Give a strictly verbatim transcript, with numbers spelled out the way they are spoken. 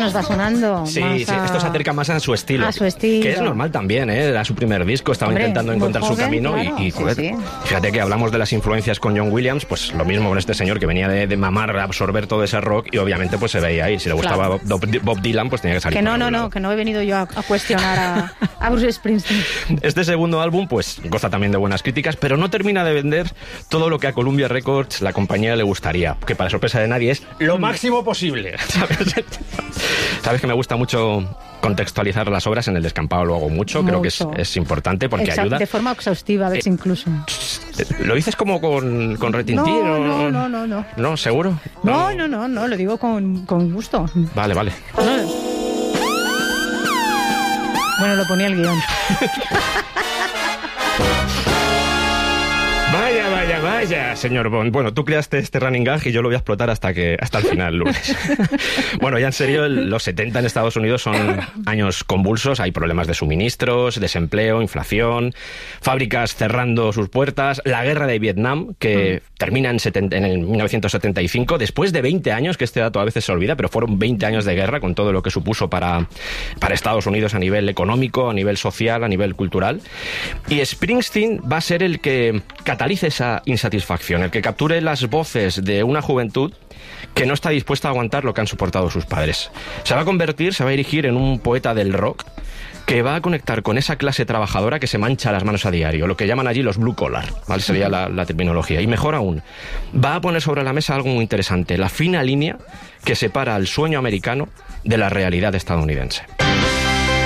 nos va sonando. Sí, más sí, a... esto se acerca más a su estilo. A su estilo. Que es normal también, ¿eh? Era su primer disco, estaba Hombre, intentando muy encontrar joven, su camino claro, y, y sí, joder, sí. fíjate que hablamos de las influencias con John Williams, pues lo mismo con este señor que venía de, de mamar, absorber todo ese rock y obviamente pues se veía ahí. Si le gustaba Claro. Bob, Bob Dylan, pues tenía que salir. Que no, por no, algún no, lado. que no he venido yo a, a cuestionar a, a Bruce Springsteen. Este segundo álbum pues goza también de buenas críticas, pero no termina de vender todo lo que a Columbia Records la compañía le gustaría, que para sorpresa de nadie es lo máximo posible. ¿Sabes? Sabes que me gusta mucho contextualizar las obras, en el descampado lo hago mucho, Mucho. creo que es, es importante porque Exacto, ayuda. de forma exhaustiva, a veces incluso. ¿Lo dices como con, con retintín? No, o- no, no, no, no. ¿No? ¿Seguro? No, no, no, no, lo digo con, con gusto. Vale, vale. No. Bueno, lo ponía el guión. Vaya, vaya, vaya, señor Bond. Bueno, tú creaste este running gag y yo lo voy a explotar hasta que hasta el final, lunes. Bueno, ya en serio, el- los setenta en Estados Unidos son años convulsos. Hay problemas de suministros, desempleo, inflación, fábricas cerrando sus puertas, la guerra de Vietnam, que mm. termina en, setenta, en el mil novecientos setenta y cinco, después de veinte años, que este dato a veces se olvida, pero fueron veinte años de guerra con todo lo que supuso para, para Estados Unidos a nivel económico, a nivel social, a nivel cultural. Y Springsteen va a ser el que catalice esa insatisfacción, el que capture las voces de una juventud que no está dispuesta a aguantar lo que han soportado sus padres. Se va a convertir, se va a erigir en un poeta del rock que va a conectar con esa clase trabajadora que se mancha las manos a diario, lo que llaman allí los blue collar, ¿vale? Sería la, la terminología. Y mejor aún, va a poner sobre la mesa algo muy interesante, la fina línea que separa el sueño americano de la realidad estadounidense.